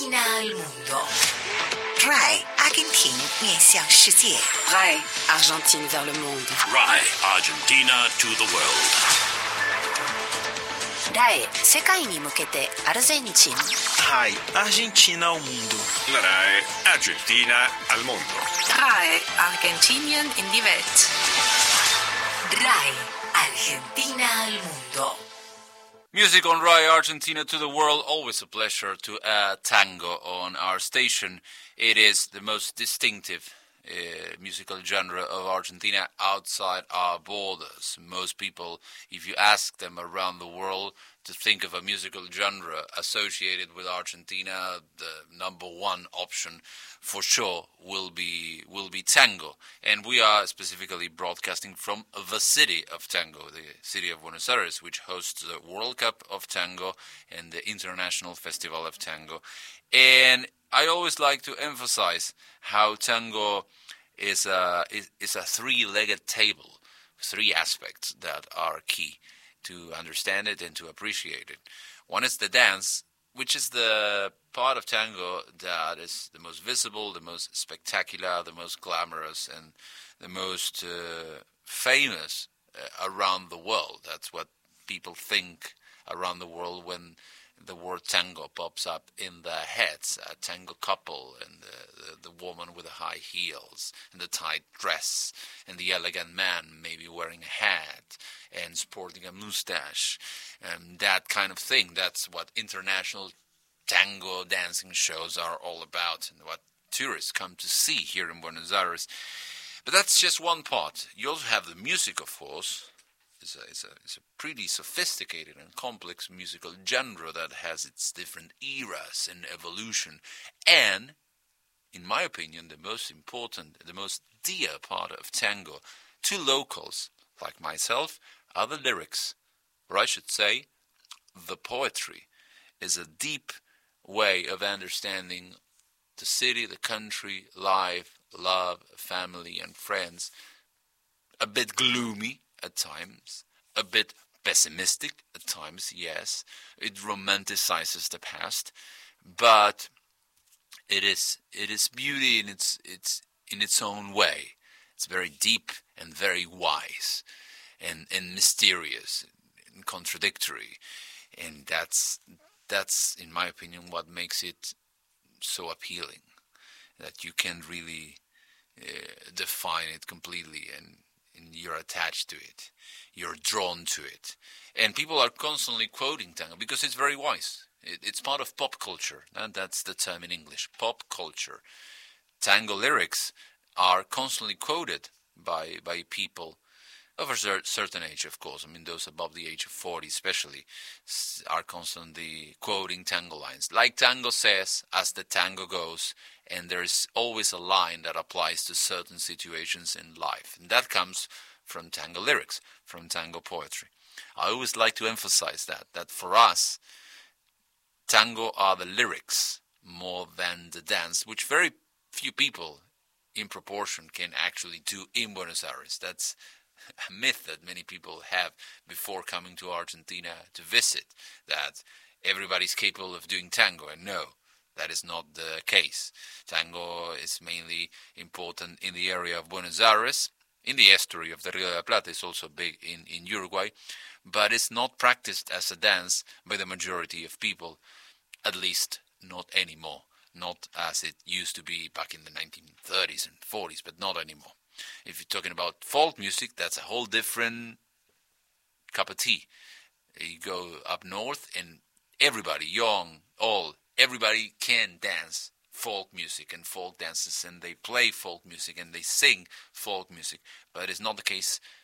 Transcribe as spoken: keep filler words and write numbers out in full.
Argentina al mundo. R A I Argentina 面向世界。 R A I Argentine vers le monde. R A I Argentina to the world. R A I 世界に向けてアルゼンチン。 R A I Argentina ao mundo. R A I Argentina al mundo. R A I Argentinien in die Welt. R A I Argentina al mundo. Music on R A I Argentina to the world. Always a pleasure to add tango on our station. It is the most distinctive uh, musical genre of Argentina outside our borders. Most people, if you ask them around the world to think of a musical genre associated with Argentina, the number one option for sure will be will be tango. And we are specifically broadcasting from the city of tango, the city of Buenos Aires, which hosts the World Cup of Tango and the International Festival of Tango. And I always like to emphasize how tango is a, is, is a three-legged table, three aspects that are key to understand it and to appreciate it. One is the dance, which is the part of tango that is the most visible, the most spectacular, the most glamorous, and the most uh, famous uh, around the world. That's what people think around the world when the word tango pops up in their heads. A tango couple and the, the, the woman with the high heels and the tight dress and the elegant man maybe wearing a hat and sporting a mustache and that kind of thing. That's what international tango dancing shows are all about and what tourists come to see here in Buenos Aires. But that's just one part. You also have the music, of course. It's a, it's, a, it's a pretty sophisticated and complex musical genre that has its different eras and evolution. And, in my opinion, the most important, the most dear part of tango to locals like myself are the lyrics. Or I should say, the poetry is a deep way of understanding the city, the country, life, love, family, and friends. A bit gloomy at times, a bit pessimistic at times, yes. It romanticizes the past, but it is it is beauty in its its in its own way. It's very deep and very wise, and, and mysterious and contradictory, and that's that's in my opinion what makes it so appealing. That you can really uh, define it completely and. And you're attached to it, you're drawn to it. And people are constantly quoting tango because it's very wise. It, it's part of pop culture, and that's the term in English, pop culture. Tango lyrics are constantly quoted by by people of a cer- certain age, of course. I mean, those above the age of forty especially are constantly quoting tango lines. Like tango says, as the tango goes, and there's always a line that applies to certain situations in life. And that comes from tango lyrics, from tango poetry. I always like to emphasize that, that for us, tango are the lyrics more than the dance, which very few people in proportion can actually do in Buenos Aires. That's a myth that many people have before coming to Argentina to visit, that everybody's capable of doing tango, and no. That is not the case. Tango is mainly important in the area of Buenos Aires. In the estuary of the Rio de la Plata, it's also big in, in Uruguay. But it's not practiced as a dance by the majority of people, at least not anymore. Not as it used to be back in the nineteen thirties and forties, but not anymore. If you're talking about folk music, that's a whole different cup of tea. You go up north and everybody, young, old, everybody can dance folk music and folk dances, and they play folk music and they sing folk music. But it's not the case